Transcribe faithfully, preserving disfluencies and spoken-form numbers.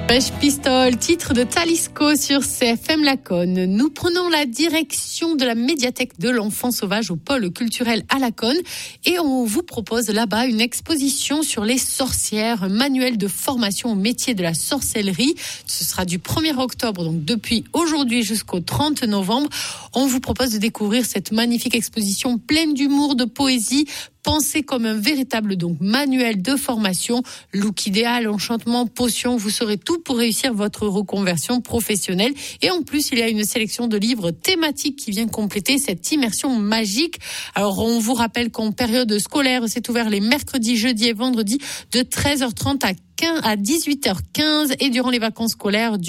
Pêche Pistole, titre de Talisco sur C F M Laconne. Nous prenons la direction de la médiathèque de l'enfant sauvage au pôle culturel à Laconne et on vous propose là-bas une exposition sur les sorcières, un manuel de formation au métier de la sorcellerie. Ce sera du premier octobre, donc depuis aujourd'hui jusqu'au trente novembre. On vous propose de découvrir cette magnifique exposition pleine d'humour, de poésie, pensez comme un véritable donc manuel de formation, look idéal, enchantement, potion, vous saurez tout pour réussir votre reconversion professionnelle. Et en plus, il y a une sélection de livres thématiques qui vient compléter cette immersion magique. Alors, on vous rappelle qu'en période scolaire, c'est ouvert les mercredis, jeudis et vendredis de treize heures trente à dix-huit heures quinze et durant les vacances scolaires